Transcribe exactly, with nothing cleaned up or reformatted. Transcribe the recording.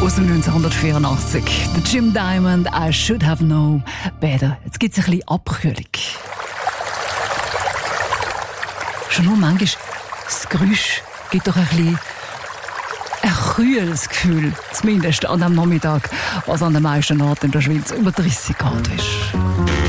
aus dem neunzehnhundertvierundachtzig. Der Jim Diamond, I Should Have Known Better. Jetzt gibt es ein bisschen Abkühlung. Schon nur manchmal das Geräusch gibt doch ein bisschen ein kühles Gefühl, zumindest an dem Nachmittag, was an den meisten Orten in der Schweiz über dreißig Grad ist.